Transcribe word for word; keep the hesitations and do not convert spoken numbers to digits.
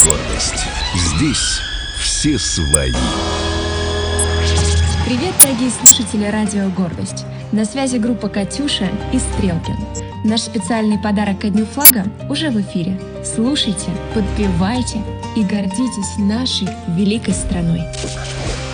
Гордость. Здесь все свои. Привет, дорогие слушатели радио «Гордость». На связи группа «Катюша» и «Стрелкин». Наш специальный подарок ко Дню флага уже в эфире. Слушайте, подпевайте и гордитесь нашей великой страной.